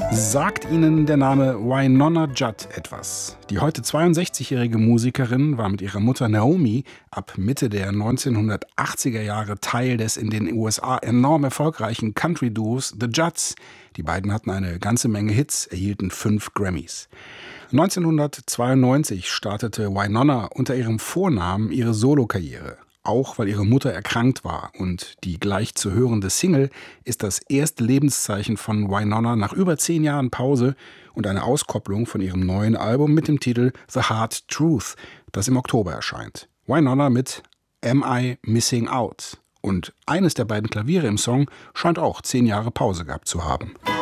Sagt Ihnen der Name Wynonna Judd etwas? Die heute 62-jährige Musikerin war mit ihrer Mutter Naomi ab Mitte der 1980er Jahre Teil des in den USA enorm erfolgreichen Country-Duos The Judds. Die beiden hatten eine ganze Menge Hits, erhielten 5 Grammys. 1992 startete Wynonna unter ihrem Vornamen ihre Solokarriere. Auch weil ihre Mutter erkrankt war, und die gleich zu hörende Single ist das erste Lebenszeichen von Wynonna nach über 10 Jahren Pause und eine Auskopplung von ihrem neuen Album mit dem Titel The Hard Truth, das im Oktober erscheint. Wynonna mit Am I Missing Out? Und eines der beiden Klaviere im Song scheint auch 10 Jahre Pause gehabt zu haben.